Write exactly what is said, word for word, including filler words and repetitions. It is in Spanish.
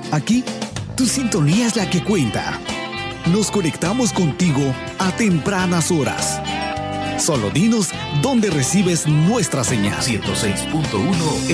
Aquí, tu sintonía es la que cuenta. Nos conectamos contigo a tempranas horas. Solo dinos dónde recibes nuestra señal. ciento seis punto uno